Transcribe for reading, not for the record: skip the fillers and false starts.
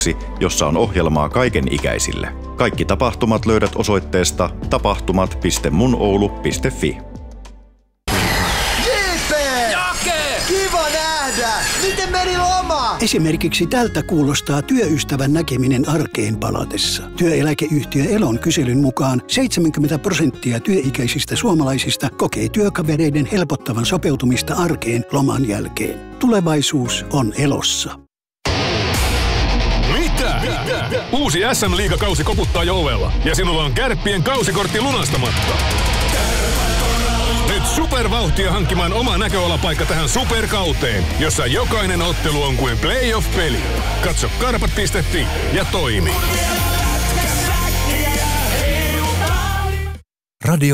jossa on ohjelmaa kaiken ikäisille. Kaikki tapahtumat löydät osoitteesta tapahtumat.munoulu.fi. Kiva nähdä! Miten meni loma? Esimerkiksi tältä kuulostaa työystävän näkeminen arkeen palatessa. Työeläkeyhtiö Elon kyselyn mukaan 70% työikäisistä suomalaisista kokee työkavereiden helpottavan sopeutumista arkeen loman jälkeen. Tulevaisuus on Elossa. Mitä? Uusi SM-liigakausi koputtaa jo ovella ja sinulla on Kärppien kausikortti lunastamatta. Nyt supervauhtia hankkimaan oma näköalapaikka tähän superkauteen, jossa jokainen ottelu on kuin playoff-peli. Katso karpat.fi ja toimi. Radio